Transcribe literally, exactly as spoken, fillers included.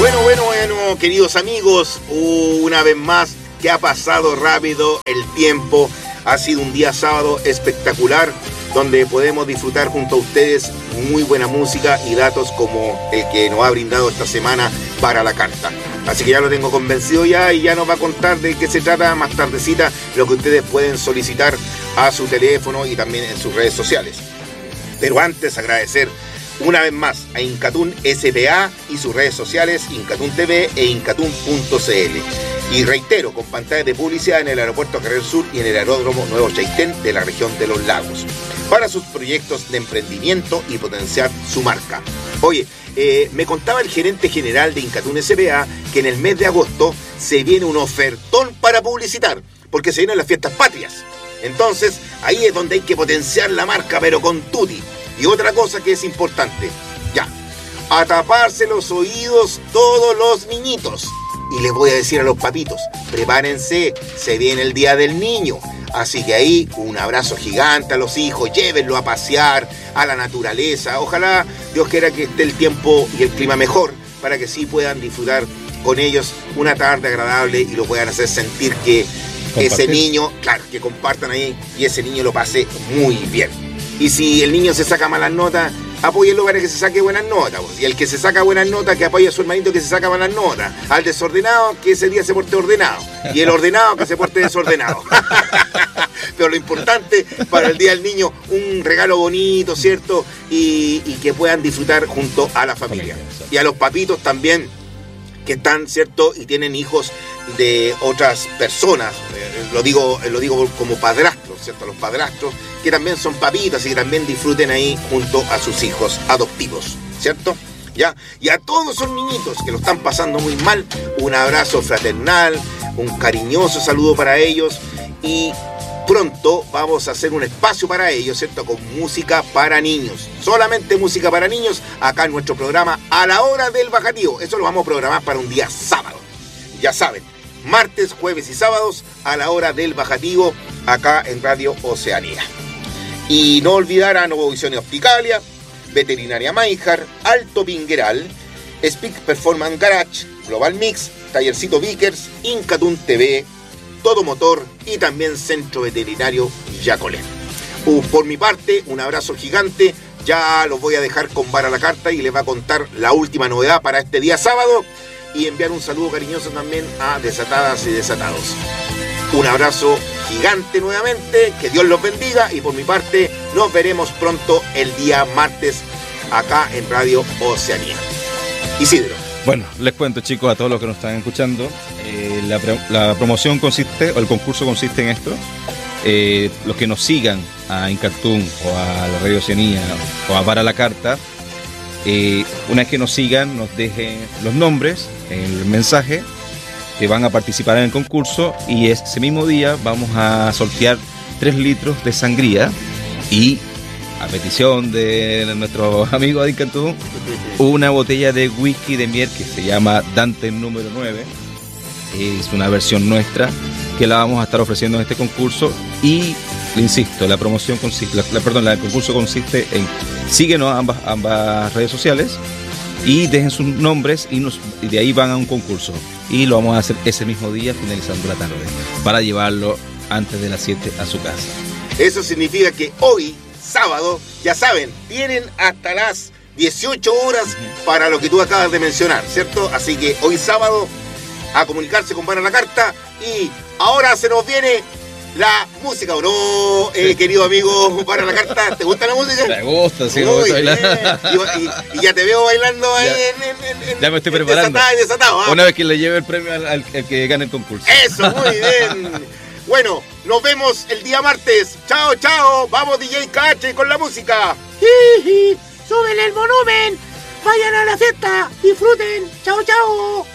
Bueno, bueno, bueno, queridos amigos, una vez más que ha pasado rápido el tiempo. Ha sido un día sábado espectacular, donde podemos disfrutar junto a ustedes muy buena música y datos como el que nos ha brindado esta semana para la carta. Así que ya lo tengo convencido ya y ya nos va a contar de qué se trata más tardecita, lo que ustedes pueden solicitar a su teléfono y también en sus redes sociales. Pero antes agradecer una vez más a Incatún S P A y sus redes sociales Incatún T V e incatún punto c l. Y reitero, con pantallas de publicidad en el aeropuerto Carril Sur y en el aeródromo Nuevo Chaitén de la región de Los Lagos, para sus proyectos de emprendimiento y potenciar su marca. Oye, eh, me contaba el gerente general de Incatún S P A que en el mes de agosto se viene un ofertón para publicitar, porque se vienen las fiestas patrias. Entonces, ahí es donde hay que potenciar la marca, pero con tutti. Y otra cosa que es importante, ya, a taparse los oídos todos los niñitos. Y les voy a decir a los papitos, prepárense, se viene el Día del Niño. Así que ahí un abrazo gigante a los hijos, llévenlo a pasear, a la naturaleza. Ojalá Dios quiera que esté el tiempo y el clima mejor, para que sí puedan disfrutar con ellos una tarde agradable y lo puedan hacer sentir que compartir. Ese niño, claro, que compartan ahí y ese niño lo pase muy bien. Y si el niño se saca malas notas, apóyenlo para que se saque buenas notas. Y el que se saca buenas notas, que apoye a su hermanito que se saca malas notas. Al desordenado, que ese día se porte ordenado. Y el ordenado, que se porte desordenado. Pero lo importante para el Día del Niño, un regalo bonito, ¿cierto? Y, y que puedan disfrutar junto a la familia. Y a los papitos también, que están, ¿cierto? Y tienen hijos de otras personas. Eh, lo digo, lo digo como padrastros, ¿cierto? Los padrastros que también son papitas y que también disfruten ahí junto a sus hijos adoptivos, ¿cierto? ¿Ya? Y a todos esos niñitos que lo están pasando muy mal, un abrazo fraternal, un cariñoso saludo para ellos y pronto vamos a hacer un espacio para ellos, ¿cierto? Con música para niños, solamente música para niños, acá en nuestro programa A la Hora del Bajativo. Eso lo vamos a programar para un día sábado, ya saben, martes, jueves y sábados a la Hora del Bajativo, acá en Radio Oceanía. Y no olvidar a Novovisión y Opticalia, Veterinaria Maijar, Alto Pingueral, Speak Performance Garage, Global Mix, Tallercito Vickers, Incatún T V, Todo Motor y también Centro Veterinario Yacolé. Uh, por mi parte, un abrazo gigante. Ya los voy a dejar con Vara la Carta y les va a contar la última novedad para este día sábado y enviar un saludo cariñoso también a desatadas y desatados. Un abrazo gigante nuevamente, que Dios los bendiga y por mi parte nos veremos pronto el día martes acá en Radio Oceanía. Isidro. Bueno, les cuento, chicos, a todos los que nos están escuchando, eh, la, pre- la promoción consiste, o el concurso consiste en esto. Eh, los que nos sigan a Incatún o a la Radio Oceanía o a Para la Carta, eh, una vez que nos sigan, nos dejen los nombres en el mensaje que van a participar en el concurso y ese mismo día vamos a sortear tres litros de sangría y, a petición de nuestros amigos de Incatún, una botella de whisky de miel que se llama Dante número nueve. Es una versión nuestra que la vamos a estar ofreciendo en este concurso y, le insisto, la promoción consiste, la, la, perdón, el concurso consiste en síguenos a ambas, ambas redes sociales y dejen sus nombres y, nos, y de ahí van a un concurso y lo vamos a hacer ese mismo día finalizando la tarde para llevarlo antes de las siete a su casa. Eso significa que hoy, sábado, ya saben, tienen hasta las dieciocho horas para lo que tú acabas de mencionar, ¿cierto? Así que hoy sábado a comunicarse con Para la Carta y ahora se nos viene la música, ¿o no, eh, sí. Querido amigo Para la Carta? ¿Te gusta la música? Me gusta, sí, me gusta bailar. Y, y, y ya te veo bailando ahí en, en, en, ya me estoy preparando. Desatado y desatado, ¿ah? Una vez que le lleve el premio al, al, al que gane el concurso. Eso, muy bien. Bueno, nos vemos el día martes. Chao, chao. Vamos, D J K H, con la música. Jiji, súbele el volumen. Vayan a la fiesta. Disfruten. Chao, chao.